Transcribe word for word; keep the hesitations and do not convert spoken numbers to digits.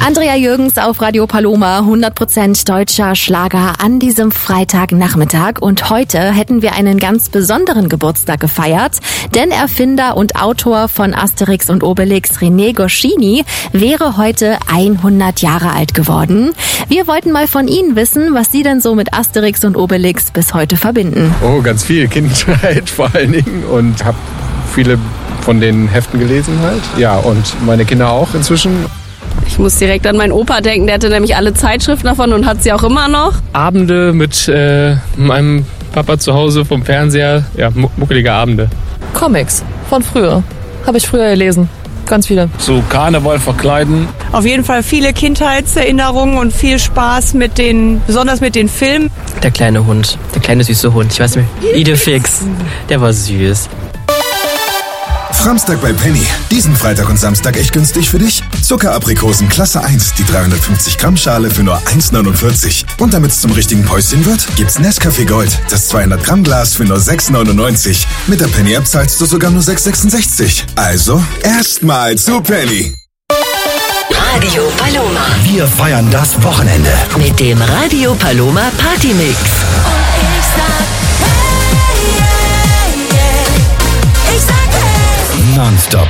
Andrea Jürgens auf Radio Paloma, hundert Prozent deutscher Schlager an diesem Freitagnachmittag. Und heute hätten wir einen ganz besonderen Geburtstag gefeiert, denn Erfinder und Autor von Asterix und Obelix, René Goscinny, wäre heute hundert Jahre alt geworden. Wir wollten mal von Ihnen wissen, was Sie denn so mit Asterix und Obelix bis heute verbinden. Oh, ganz viel. Kindheit vor allen Dingen, und habe viele von den Heften gelesen halt. Ja, und meine Kinder auch inzwischen. Ich muss direkt an meinen Opa denken, der hatte nämlich alle Zeitschriften davon und hat sie auch immer noch. Abende mit äh, meinem Papa zu Hause vom Fernseher, ja, muckelige Abende. Comics von früher, habe ich früher gelesen, ganz viele. So Karneval verkleiden. Auf jeden Fall viele Kindheitserinnerungen und viel Spaß mit den, besonders mit den Filmen. Der kleine Hund, der kleine süße Hund, ich weiß nicht mehr, Idefix, der war süß. Samstag bei Penny. Diesen Freitag und Samstag echt günstig für dich? Zuckeraprikosen Klasse eins, die dreihundertfünfzig Gramm Schale für nur eins neunundvierzig. Und damit es zum richtigen Päuschen wird, gibt's Nescafé Gold, das zweihundert Gramm Glas für nur sechs neunundneunzig. Mit der Penny App zahlst du sogar nur sechs sechsundsechzig. Also, erstmal zu Penny. Radio Paloma. Wir feiern das Wochenende Mit dem Radio Paloma Party Mix. Und ich sag, hey, yeah, yeah. Ich sag, hey. Nonstop